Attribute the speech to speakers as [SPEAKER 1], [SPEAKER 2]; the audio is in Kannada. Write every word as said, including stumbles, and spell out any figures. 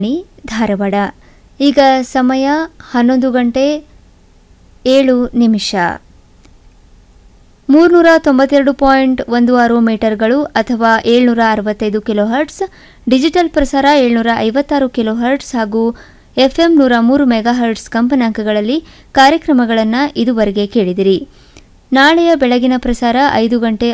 [SPEAKER 1] ಧಾರವಾಡ. ಈಗ ಸಮಯ ಹನ್ನೊಂದು ಗಂಟೆ ಏಳು ನಿಮಿಷ. ಮೂರ್ನೂರ ತೊಂಬತ್ತೆರಡು ಪಾಯಿಂಟ್ ಒಂದು ಆರು ಮೀಟರ್ಗಳು ಅಥವಾ ಏಳ್ನೂರ ಅರವತ್ತೈದು ಕಿಲೋ ಹರ್ಟ್ಸ್, ಡಿಜಿಟಲ್ ಪ್ರಸಾರ ಏಳ್ನೂರ ಐವತ್ತಾರು ಕಿಲೋ ಹರ್ಟ್ಸ್ ಹಾಗೂ ಎಫ್ಎಂ ನೂರ ಮೂರು ಮೆಗಾ ಹರ್ಟ್ಸ್ ಕಂಪನಾಂಕಗಳಲ್ಲಿ ಕಾರ್ಯಕ್ರಮಗಳನ್ನು ಇದುವರೆಗೆ ಕೇಳಿದಿರಿ. ನಾಳೆಯ ಬೆಳಗಿನ ಪ್ರಸಾರ ಐದು ಗಂಟೆ